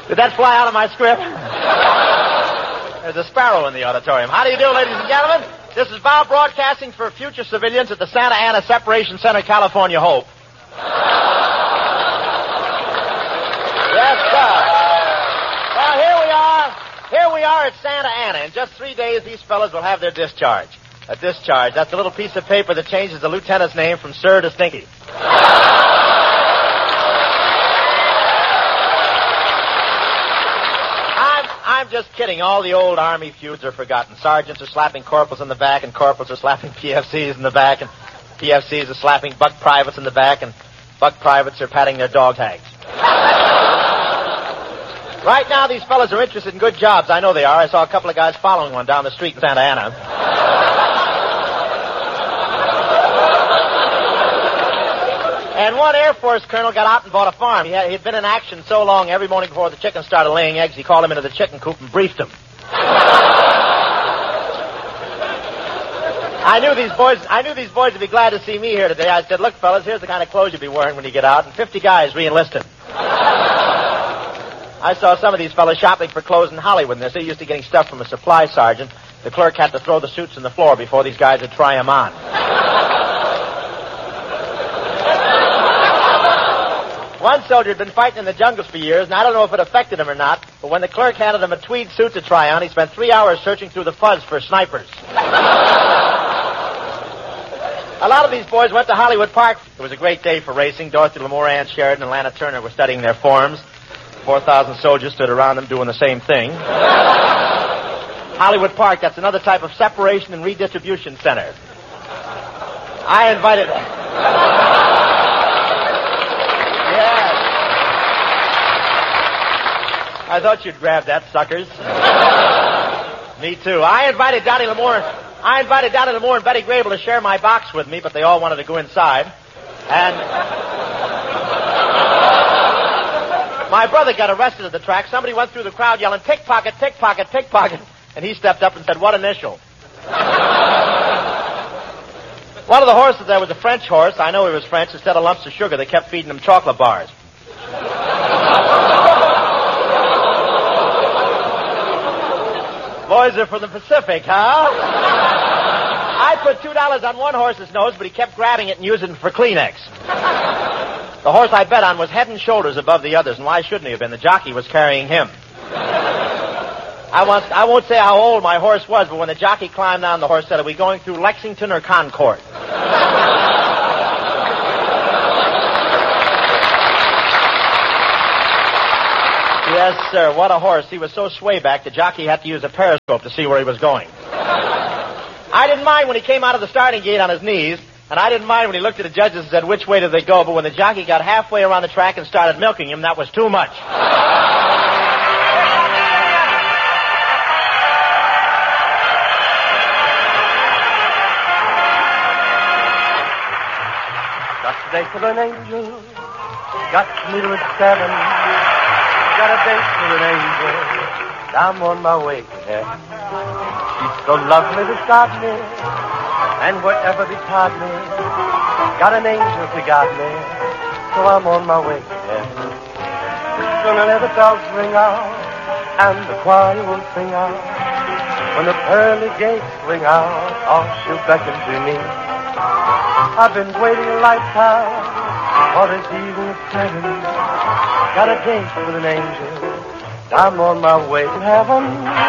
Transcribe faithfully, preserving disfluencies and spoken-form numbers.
Did that fly out of my script? There's a sparrow in the auditorium. How do you do, ladies and gentlemen? This is Bob broadcasting for future civilians at the Santa Ana Separation Center, California Hope. Yes, sir. Well, here we are. Here we are at Santa Ana. In just three days, these fellas will have their discharge. A discharge. That's a little piece of paper that changes the lieutenant's name from Sir to Stinky. I'm, I'm just kidding. All the old Army feuds are forgotten. Sergeants are slapping corporals in the back, and corporals are slapping P F Cs in the back, and P F Cs are slapping buck privates in the back, and buck privates are patting their dog tags. Right now, these fellas are interested in good jobs. I know they are. I saw a couple of guys following one down the street in Santa Ana. And one Air Force colonel got out and bought a farm. He had, he'd been in action so long, every morning before the chickens started laying eggs, he called them into the chicken coop and briefed them. I knew these boys, I knew these boys would be glad to see me here today. I said, look, fellas, here's the kind of clothes you'll be wearing when you get out. And fifty guys re-enlisted. I saw some of these fellas shopping for clothes in Hollywood, and they're so used to getting stuff from a supply sergeant, the clerk had to throw the suits on the floor before these guys would try them on. One soldier had been fighting in the jungles for years, and I don't know if it affected him or not, but when the clerk handed him a tweed suit to try on, he spent three hours searching through the fuzz for snipers. A lot of these boys went to Hollywood Park. It was a great day for racing. Dorothy Lamour, Ann Sheridan, and Lana Turner were studying their forms. Four thousand soldiers stood around them doing the same thing. Hollywood Park, that's another type of separation and redistribution center. I invited... Yes. I thought you'd grab that, suckers. Me too. I invited Dottie Lamour... I invited Dottie Lamour and Betty Grable to share my box with me, but they all wanted to go inside. And... my brother got arrested at the track. Somebody went through the crowd yelling, pickpocket, pickpocket, pickpocket. And he stepped up and said, what initial? One of the horses there was a French horse. I know he was French. Instead of lumps of sugar, they kept feeding him chocolate bars. Boys are from the Pacific, huh? I put two dollars on one horse's nose, but he kept grabbing it and using it for Kleenex. The horse I bet on was head and shoulders above the others, and why shouldn't he have been? The jockey was carrying him. I, want, I won't say how old my horse was, but when the jockey climbed on, the horse said, are we going through Lexington or Concord? Yes, sir, what a horse. He was so swayback, the jockey had to use a periscope to see where he was going. I didn't mind when he came out of the starting gate on his knees, and I didn't mind when he looked at the judges and said, which way did they go? But when the jockey got halfway around the track and started milking him, that was too much. Got the date for an angel, got to meet her at seven. Got a date for an angel, I'm on my way to heaven. She's so lovely beside me, and wherever betide me, got an angel to guide me, so I'm on my way to heaven. Gonna let the bells ring out, and the choir will sing out. When the pearly gates swing out, oh, she'll beckon to me. I've been waiting a lifetime for this evening of heaven. Got a date with an angel, I'm on my way to heaven.